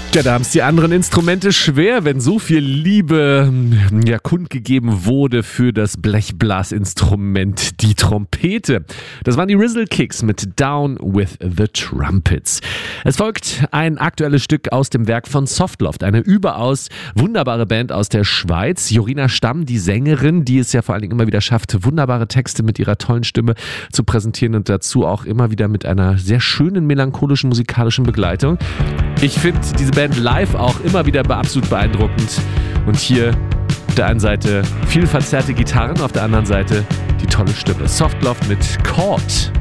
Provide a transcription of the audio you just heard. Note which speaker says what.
Speaker 1: Ja, da haben es die anderen Instrumente schwer, wenn so viel Liebe kundgegeben wurde für das Blechblasinstrument, die Trompete. Das waren die Rizzle Kicks mit Down with the Trumpets. Es folgt ein aktuelles Stück aus dem Werk von Softloft, eine überaus wunderbare Band aus der Schweiz. Jorina Stamm, die Sängerin, die es ja vor allen Dingen immer wieder schafft, wunderbare Texte mit ihrer tollen Stimme zu präsentieren und dazu auch immer wieder mit einer sehr schönen melancholischen musikalischen Begleitung. Ich finde diese Band live auch immer wieder absolut beeindruckend. Und hier auf der einen Seite viel verzerrte Gitarren, auf der anderen Seite die tolle Stimme. Softloft mit Chord.